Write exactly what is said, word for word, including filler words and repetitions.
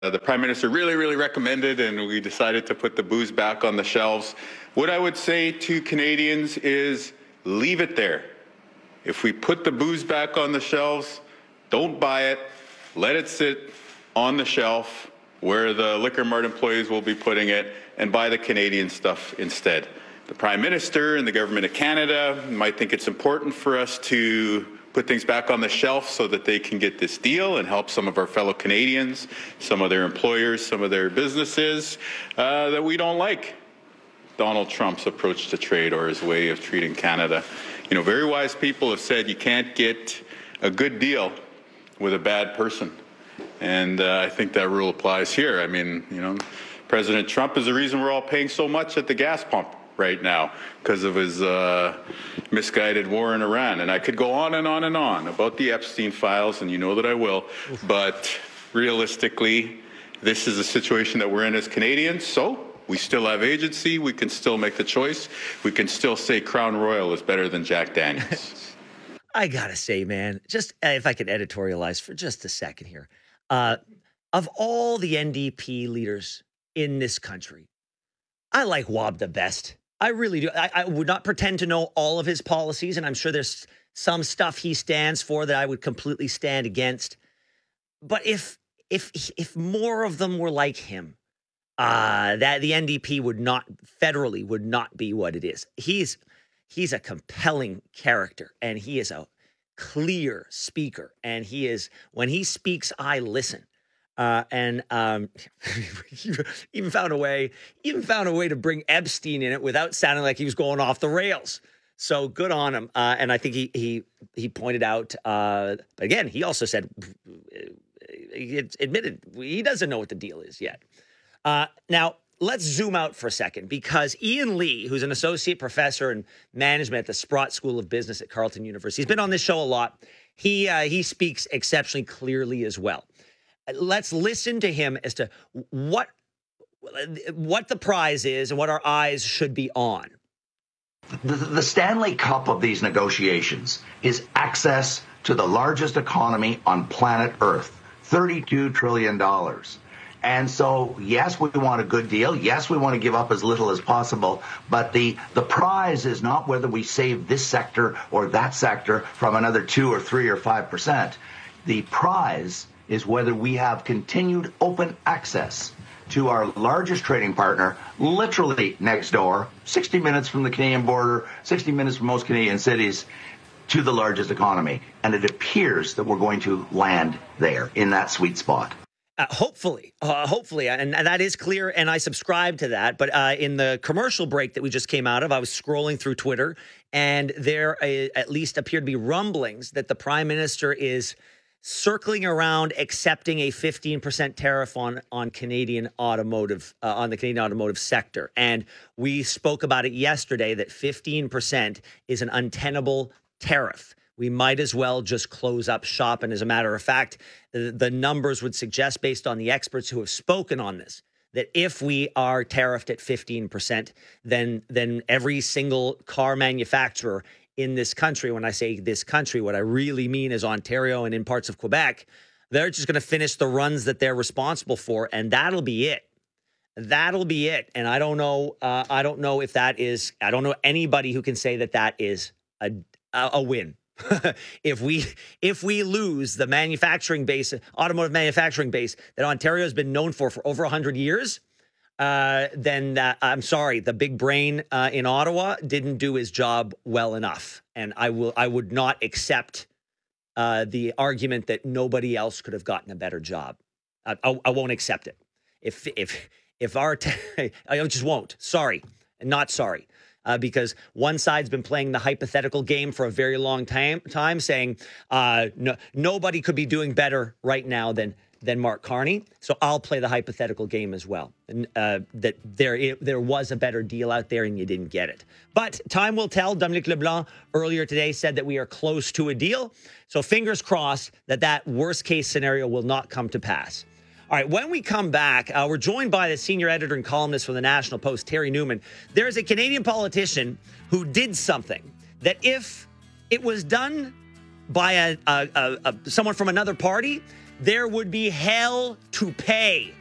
the Prime Minister really, really recommended, and we decided to put the booze back on the shelves. What I would say to Canadians is leave it there. If we put the booze back on the shelves, don't buy it. Let it sit on the shelf where the Liquor Mart employees will be putting it, and buy the Canadian stuff instead. The Prime Minister and the Government of Canada might think it's important for us to put things back on the shelf so that they can get this deal and help some of our fellow Canadians, some of their employers, some of their businesses uh, that we don't like Donald Trump's approach to trade or his way of treating Canada. You know, very wise people have said you can't get a good deal with a bad person. And uh, I think that rule applies here. I mean, you know, President Trump is the reason we're all paying so much at the gas pump right now because of his uh, misguided war in Iran. And I could go on and on and on about the Epstein files, and you know that I will. But realistically, this is a situation that we're in as Canadians. So we still have agency. We can still make the choice. We can still say Crown Royal is better than Jack Daniels. I gotta say, man, just uh, if I could editorialize for just a second here. Uh, of all the N D P leaders in this country, I like Wab the best. I really do. I, I would not pretend to know all of his policies, and I'm sure there's some stuff he stands for that I would completely stand against. But if if if more of them were like him, uh, that the N D P would not federally would not be what it is. He's he's a compelling character, and he is a clear speaker, and he is when he speaks, I listen. Uh, and um, even found a way, even found a way to bring Epstein in it without sounding like he was going off the rails. So good on him. Uh, and I think he he he pointed out. Uh, but again, he also said he admitted he doesn't know what the deal is yet. Uh, now let's zoom out for a second, because Ian Lee, who's an associate professor in management at the Sprott School of Business at Carleton University, he's been on this show a lot. He uh, he speaks exceptionally clearly as well. Let's listen to him as to what what the prize is and what our eyes should be on. The, the Stanley Cup of these negotiations is access to the largest economy on planet Earth, thirty-two trillion dollars. And so, yes, we want a good deal. Yes, we want to give up as little as possible. But the, the prize is not whether we save this sector or that sector from another two or three or five percent. The prize is whether we have continued open access to our largest trading partner, literally next door, sixty minutes from the Canadian border, sixty minutes from most Canadian cities, to the largest economy. And it appears that we're going to land there in that sweet spot. Uh, hopefully, uh, hopefully, and that is clear, and I subscribe to that. But uh, in the commercial break that we just came out of, I was scrolling through Twitter, and there uh, at least appeared to be rumblings that the Prime Minister is circling around accepting a fifteen percent tariff on on Canadian automotive, uh, on the Canadian automotive sector. And we spoke about it yesterday that fifteen percent is an untenable tariff. We might as well just close up shop. And as a matter of fact, the, the numbers would suggest, based on the experts who have spoken on this, that if we are tariffed at fifteen percent, then then every single car manufacturer in this country, when I say this country, what I really mean is Ontario and in parts of Quebec, they're just going to finish the runs that they're responsible for, and that'll be it. That'll be it. And I don't know. Uh, I don't know if that is. I don't know anybody who can say that that is a a win. if we if we lose the manufacturing base, automotive manufacturing base that Ontario has been known for for over one hundred years, uh, then uh, I'm sorry, the big brain uh, in Ottawa didn't do his job well enough, and I will I would not accept uh, the argument that nobody else could have gotten a better job. I, I, I won't accept it. If if if our t- I just won't. Sorry, not sorry. Uh, because one side's been playing the hypothetical game for a very long time, time saying uh, no, nobody could be doing better right now than than Mark Carney. So I'll play the hypothetical game as well. And uh, that there it, there was a better deal out there and you didn't get it. But time will tell. Dominic LeBlanc earlier today said that we are close to a deal. So fingers crossed that that worst case scenario will not come to pass. All right, when we come back, uh, we're joined by the senior editor and columnist for the National Post, Terry Newman. There's a Canadian politician who did something that if it was done by a, a, a, a someone from another party, there would be hell to pay